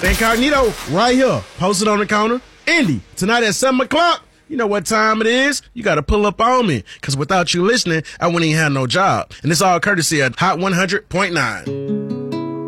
Incognito, right here, posted on the counter. Indy, tonight at 7 o'clock. You know what time it is. You got to pull up on me, because without you listening, I wouldn't even have no job. And it's all courtesy of Hot 100.9.